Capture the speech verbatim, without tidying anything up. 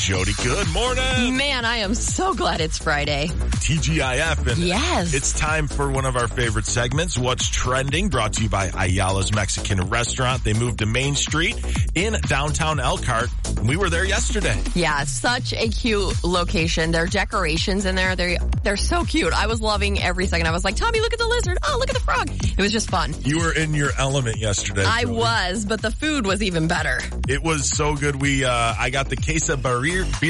Jody, good morning. Man, I am so glad it's Friday. T G I F. And yes. It's time for one of our favorite segments, What's Trending, brought to you by Ayala's Mexican Restaurant. They moved to Main Street in downtown Elkhart. We were there yesterday. Yeah, such a cute location. Their decorations in there, they're, they're so cute. I was loving every second. I was like, Tommy, look at the lizard. Oh, look at the frog. It was just fun. You were in your element yesterday. I Jody. was, but the food was even better. It was so good. We, uh, I got the queso barrier.